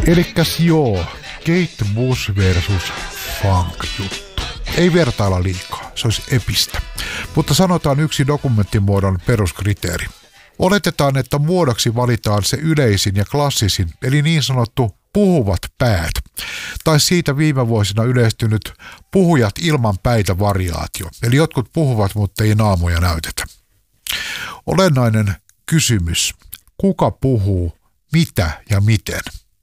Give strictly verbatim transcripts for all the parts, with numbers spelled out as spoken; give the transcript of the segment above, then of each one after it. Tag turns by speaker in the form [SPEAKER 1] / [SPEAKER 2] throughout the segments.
[SPEAKER 1] Elikkäs joo, Kate Bush versus funk-juttu. Ei vertailla liikaa, se olisi epistä. Mutta sanotaan yksi dokumenttimuodon peruskriteeri. Oletetaan, että muodoksi valitaan se yleisin ja klassisin, eli niin sanottu puhuvat päät. Tai siitä viime vuosina yleistynyt puhujat ilman päitä variaatio. Eli jotkut puhuvat, mutta ei naamoja näytetä. Olennainen kysymys. Kuka puhuu, mitä ja miten?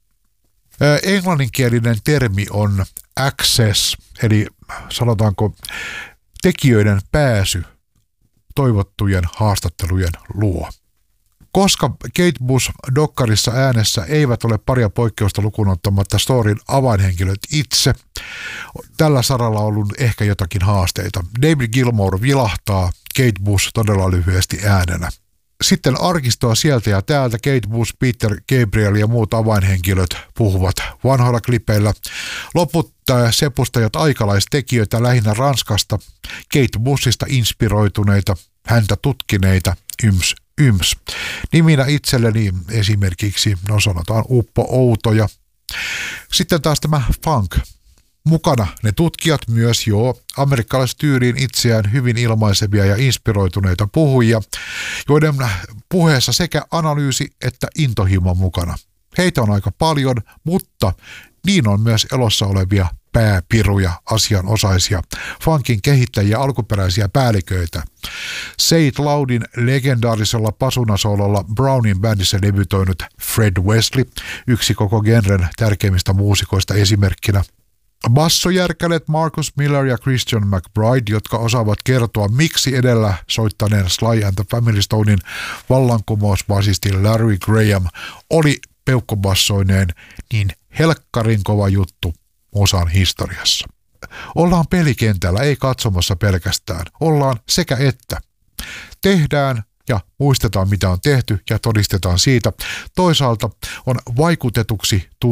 [SPEAKER 1] Englanninkielinen termi on access, eli sanotaanko tekijöiden pääsy toivottujen haastattelujen luo. Koska Kate Bush dokkarissa äänessä eivät ole paria poikkeusta lukuun ottamatta storyn avainhenkilöt itse, tällä saralla on ollut ehkä jotakin haasteita. David Gilmour vilahtaa, Kate Bush todella lyhyesti äänenä. Sitten arkistoa sieltä ja täältä Kate Bush, Peter Gabriel ja muut avainhenkilöt puhuvat vanhoilla klipeillä. Loput sepustajat aikalaistekijöitä lähinnä Ranskasta, Kate Bushista inspiroituneita, häntä tutkineita, yms, yms. Niminä itselleni esimerkiksi, no sanotaan Uppo Outoja. Sitten taas tämä funk. Mukana ne tutkijat myös jo amerikkalaistyyliin itseään hyvin ilmaisevia ja inspiroituneita puhujia, joiden puheessa sekä analyysi että intohimo mukana. Heitä on aika paljon, mutta niin on myös elossa olevia pääpiruja, asianosaisia, funkin kehittäjiä, alkuperäisiä päälliköitä. Say It Loudin legendaarisella pasunasololla Brownin bändissä debytoinut Fred Wesley, yksi koko genren tärkeimmistä muusikoista esimerkkinä. Bassojärkälet Marcus Miller ja Christian McBride, jotka osaavat kertoa, miksi edellä soittaneen Sly and the Family Stonein vallankumousbasisti Larry Graham oli peukkobassoineen niin helkkarin kova juttu musan historiassa. Ollaan pelikentällä, ei katsomassa pelkästään. Ollaan sekä että. Tehdään ja muistetaan, mitä on tehty ja todistetaan siitä. Toisaalta on vaikutetuksi tullut